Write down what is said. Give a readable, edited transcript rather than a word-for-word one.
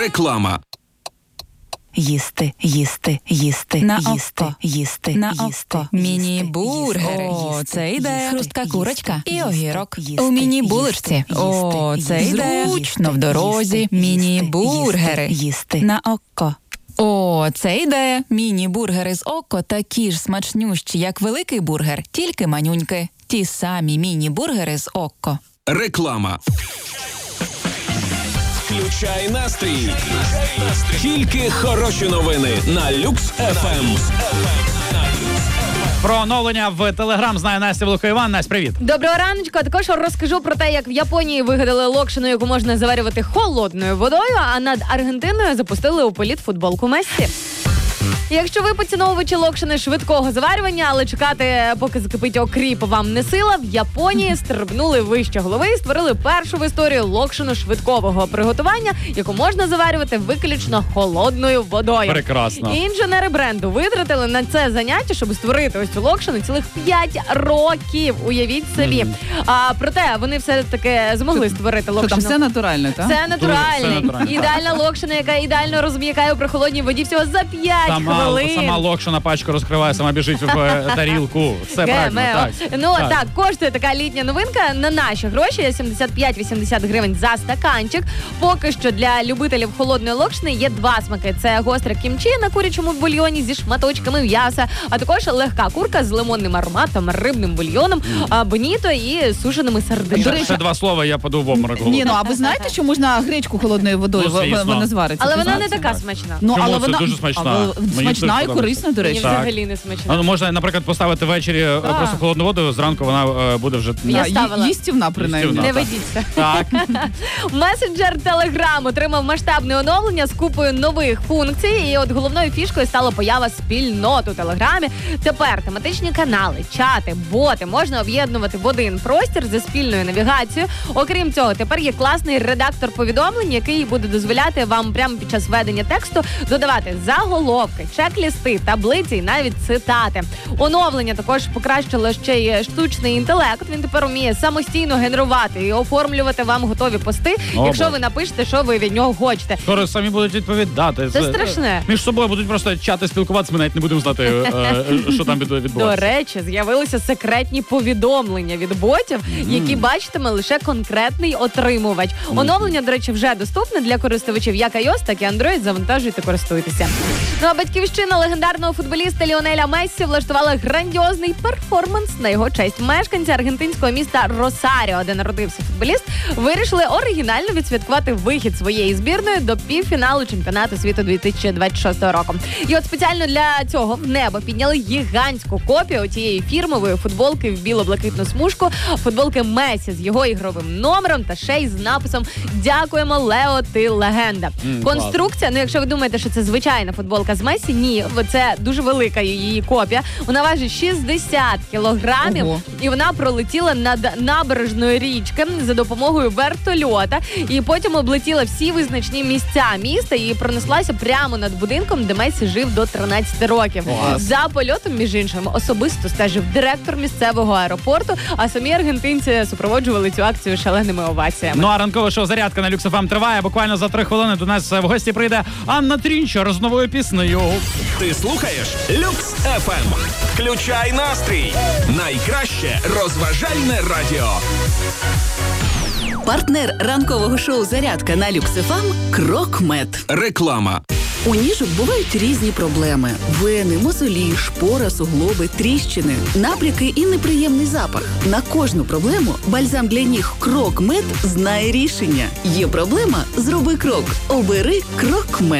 Реклама. Їсти, їсти, їсти, на їсти, око. їсти, На їсти, око. Міні-бургери. О, це ідея. Хрустка курочка і огірок. У міні-булочці. О, це ідея. Зручно в дорозі. Міні-бургери. Їсти. На око. О, це ідея. Міні-бургери з око такі ж смачнющі, як великий бургер, тільки манюньки. Ті самі міні-бургери з око. Реклама. Включай настрій. Тільки хороші новини на Люкс ФМ. Про оновлення в Телеграм знає Настя Волохоєван. Настя, привіт. Доброго раночку. Також розкажу про те, як в Японії вигадали локшину, яку можна заварювати холодною водою, а над Аргентиною запустили у політ футболку Мессі. Якщо ви поціновувачі локшини швидкого заварювання, але чекати, поки закипить окріп, вам не сила, в Японії стрибнули вище голови і створили першу в історії локшину швидкого приготування, яку можна заварювати виключно холодною водою. Прекрасно. Інженери бренду витратили на це заняття, щоб створити ось цю локшину цілих 5 років. Уявіть собі. Проте вони все-таки змогли створити локшину. Там все натуральне, так? Все натуральне. Все натуральне. Ідеальна локшина, яка ідеально розм'якає при холодній воді всього за 5 хвилин. Сама локшина пачку розкриває, сама біжить в тарілку. Все правильно, так. Так, коштує така літня новинка на наші гроші 75-80 гривень за стаканчик. Поки що для любителів холодної локшини є два смаки. Це гостре кімчі на курячому бульйоні зі шматочками м'яса, а також легка курка з лимонним ароматом, рибним бульйоном, боніто і сушеними сардинами. Ще два слова, я паду в обморок. Ні, а ви знаєте, що можна гречку холодною водою, вона звариться? Але вона не така смачна. Чому? Це дуже смачна. Смачна і корисна, до Мені речі. взагалі не смачна. Можна, наприклад, поставити ввечері просто холодну воду, зранку вона буде вже... Я ставила. Їстівна, принаймні. Їстівна. Не ведіться. Так. Месенджер Telegram отримав масштабне оновлення з купою нових функцій. І от головною фішкою стала поява спільнот у Телеграмі. Тепер тематичні канали, чати, боти можна об'єднувати в один простір за спільною навігацією. Окрім цього, тепер є класний редактор повідомлень, який буде дозволяти вам прямо під час ведення тексту додавати заголовки, чек-лісти, таблиці і навіть цитати. Оновлення також покращило ще й штучний інтелект. Він тепер вміє самостійно генерувати і оформлювати вам готові пости, якщо ви напишете, що ви від нього хочете. Скоро самі будуть відповідати. Це страшне. Між собою будуть просто чати спілкуватися, ми навіть не будемо знати, що там відбувається. До речі, з'явилися секретні повідомлення від ботів, які бачитиме лише конкретний отримувач. Оновлення, до речі, вже доступне для користувачів як iOS, так і Android. Завантажуйте, користуйтеся. Ну а батьківщина легендарного футболіста Ліонеля Мессі влаштувала грандіозний перформанс на його честь. Мешканці аргентинського міста Росаріо, де народився футболіст, вирішили оригінально відсвяткувати вихід своєї збірної до півфіналу чемпіонату світу 2026 року. І от спеціально для цього в небо підняли гігантську копію цієї фірмової футболки в біло-блакитну смужку, футболки Месі з його ігровим номером та ще й з написом «Дякуємо, Лео, ти легенда». Конструкція, якщо ви думаєте, що це звичайна футболка з Месі, ні, це дуже велика її копія. Вона важить 60 кілограмів. Ого. І вона пролетіла над набережною річки за допомогою вертольота. І потім облетіла всі визначні місця міста і пронеслася прямо над будинком, де Месі жив до 13 років. Клас. За польотом, між іншим, особисто стежив директор місцевого аеропорту, а самі аргентинці супроводжували цю акцію шаленими оваціями. Ну а ранкове шоу «Зарядка» на Люкс ФМ триває. Буквально за 3 хвилини до нас в гості прийде Анна Трінчер з новою піснею. Ти слухаєш Люкс ФМ. Включай настрій. Найкраще розважальне радіо. Партнер ранкового шоу «Зарядка» на Люкс ФМ «Крокмед». Реклама. У ніжок бувають різні проблеми: вени, мозолі, шпора, суглоби, тріщини, набряки і неприємний запах. На кожну проблему бальзам для ніг «Крокмед» знає рішення. Є проблема – зроби крок. Обери «Крокмед».